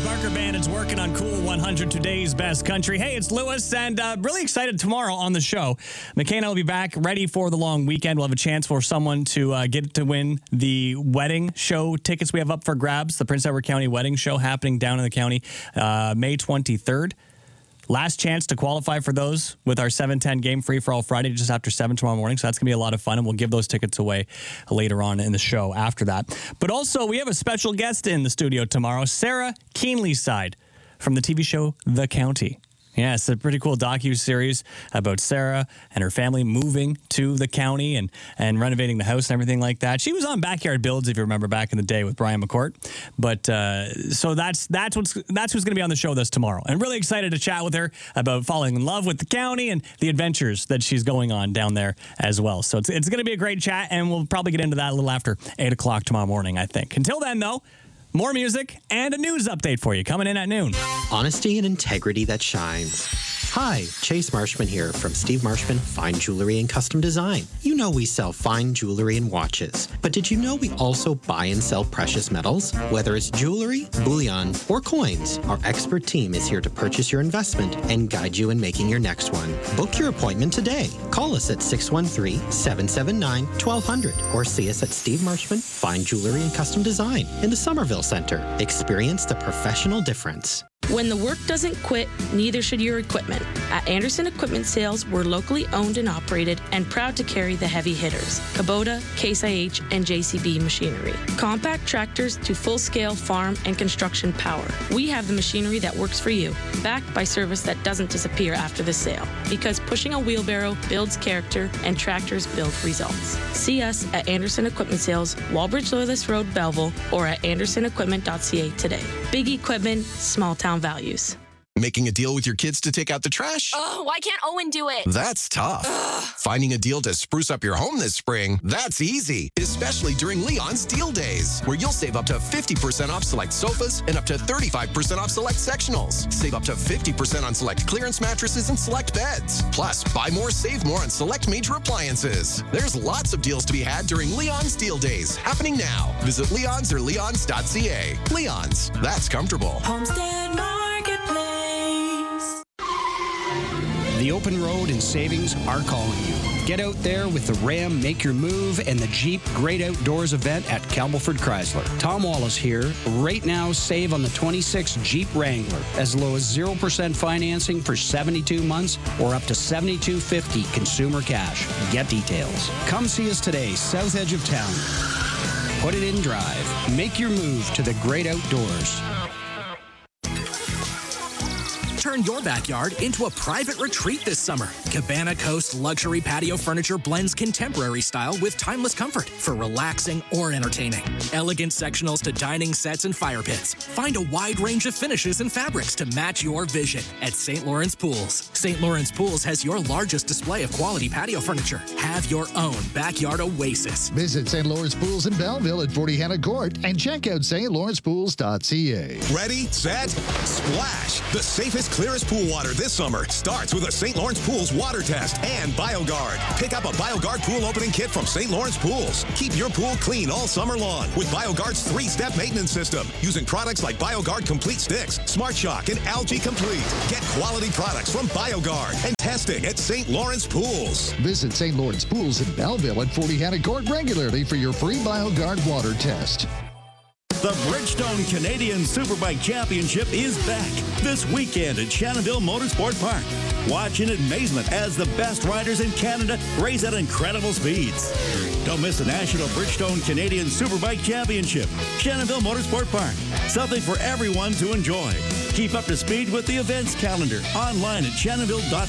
Barker Band is working on Cool 100 Today's Best Country. Hey, it's Lewis, and really excited tomorrow on the show. McKenna will be back ready for the long weekend. We'll have a chance for someone to get to win the wedding show tickets we have up for grabs. The Prince Edward County Wedding Show happening down in the county May 23rd. Last chance to qualify for those with our 7:10 game free for all Friday just after 7 tomorrow morning. So that's going to be a lot of fun, and we'll give those tickets away later on in the show after that. But also, we have a special guest in the studio tomorrow, Sarah Keenlyside from the TV show The County. Yeah, it's a pretty cool docu-series about Sarah and her family moving to the county and renovating the house and everything like that. She was on Backyard Builds, if you remember, back in the day with Brian McCourt. But so that's who's going to be on the show this tomorrow. And really excited to chat with her about falling in love with the county and the adventures that she's going on down there as well. So it's going to be a great chat, and we'll probably get into that a little after 8 o'clock tomorrow morning, I think. Until then, though, more music and a news update for you coming in at noon. Honesty and integrity that shines. Hi, Chase Marshman here from Steve Marshman Fine Jewelry and Custom Design. You know we sell fine jewelry and watches, but did you know we also buy and sell precious metals? Whether it's jewelry, bullion, or coins, our expert team is here to purchase your investment and guide you in making your next one. Book your appointment today. Call us at 613-779-1200 or see us at Steve Marshman Fine Jewelry and Custom Design in the Somerville Center. Experience the professional difference. When the work doesn't quit, neither should your equipment. At Anderson Equipment Sales, we're locally owned and operated and proud to carry the heavy hitters, Kubota, Case IH, and JCB machinery. Compact tractors to full-scale farm and construction power. We have the machinery that works for you, backed by service that doesn't disappear after the sale. Because pushing a wheelbarrow builds character and tractors build results. See us at Anderson Equipment Sales, Walbridge Loyalist Road, Belleville, or at andersonequipment.ca today. Big equipment, small town values. Making a deal with your kids to take out the trash? Oh, why can't Owen do it? That's tough. Finding a deal to spruce up your home this spring? That's easy, especially during Leon's Deal Days, where you'll save up to 50% off select sofas and up to 35% off select sectionals. Save up to 50% on select clearance mattresses and select beds. Plus, buy more, save more on select major appliances. There's lots of deals to be had during Leon's Deal Days, happening now. Visit Leon's or leons.ca. Leon's, that's comfortable. Homestead Marketplace. The open road and savings are calling you. Get out there with the Ram Make Your Move and the Jeep Great Outdoors event at Campbellford Chrysler. Tom Wallace here. Right now, save on the 26 Jeep Wrangler as low as 0% financing for 72 months or up to $7,250 consumer cash. Get details. Come see us today, south edge of town. Put it in drive. Make your move to the great outdoors. Turn your backyard into a private retreat this summer. Cabana Coast luxury patio furniture blends contemporary style with timeless comfort for relaxing or entertaining. Elegant sectionals to dining sets and fire pits. Find a wide range of finishes and fabrics to match your vision at St. Lawrence Pools. St. Lawrence Pools has your largest display of quality patio furniture. Have your own backyard oasis. Visit St. Lawrence Pools in Belleville at 40 Hannah Court and check out stlawrencepools.ca. Ready, set, splash! The safest, clearest pool water this summer starts with a St. Lawrence Pools water test and BioGuard. Pick up a BioGuard pool opening kit from St. Lawrence Pools. Keep your pool clean all summer long with BioGuard's 3-step maintenance system using products like BioGuard Complete Sticks, Smart Shock, and Algae Complete. Get quality products from BioGuard and testing at St. Lawrence Pools. Visit St. Lawrence Pools in Belleville at 40 Hannah Court regularly for your free BioGuard water test. The Bridgestone Canadian Superbike Championship is back this weekend at Shannonville Motorsport Park. Watch in amazement as the best riders in Canada race at incredible speeds. Don't miss the National Bridgestone Canadian Superbike Championship, Shannonville Motorsport Park. Something for everyone to enjoy. Keep up to speed with the events calendar online at shannonville.ca.